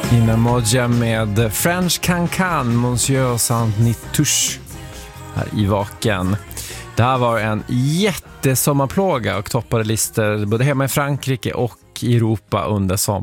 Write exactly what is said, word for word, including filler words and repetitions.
Innan Modja med French Cancan, Monsieur Saint-Nitouche här i Vaken. Det här var en jättesommarplåga och toppade listor både hemma i Frankrike och i Europa under sommaren.